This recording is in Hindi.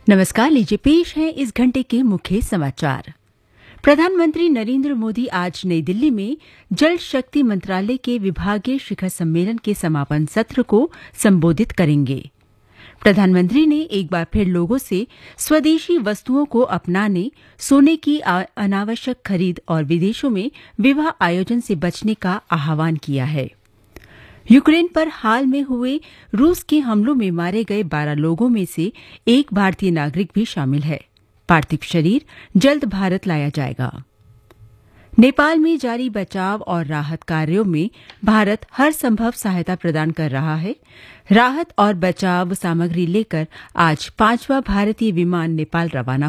नमस्कार, लीजिए पेश है इस घंटे के मुख्य समाचार। प्रधानमंत्री नरेंद्र मोदी आज नई दिल्ली में जल शक्ति मंत्रालय के विभागीय शिखर सम्मेलन के समापन सत्र को संबोधित करेंगे। प्रधानमंत्री ने एक बार फिर लोगों से स्वदेशी वस्तुओं को अपनाने, सोने की अनावश्यक खरीद और विदेशों में विवाह आयोजन से बचने का आह्वान किया है। यूक्रेन पर हाल में हुए रूस के हमलों में मारे गए 12 लोगों में से एक भारतीय नागरिक भी शामिल है। पार्थिव शरीर जल्द भारत लाया जाएगा। नेपाल में जारी बचाव और राहत कार्यों में भारत हर संभव सहायता प्रदान कर रहा है। राहत और बचाव सामग्री लेकर आज 5वां भारतीय विमान नेपाल रवाना